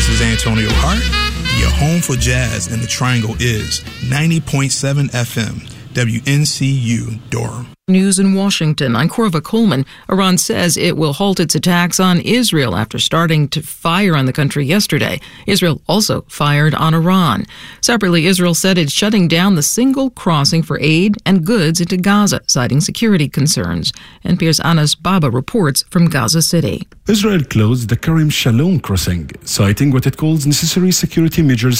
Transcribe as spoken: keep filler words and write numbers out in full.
This is Antonio Hart. Your home for jazz in the Triangle is ninety point seven F M, W N C U, Durham. News in Washington. I'm Corva Coleman. Iran says it will halt its attacks on Israel after starting to fire on the country yesterday. Israel also fired on Iran. Separately, Israel said it's shutting down the single crossing for aid and goods into Gaza, citing security concerns. N P R's Anas Baba reports from Gaza City. Israel closed the Karim Shalom crossing, citing what it calls necessary security measures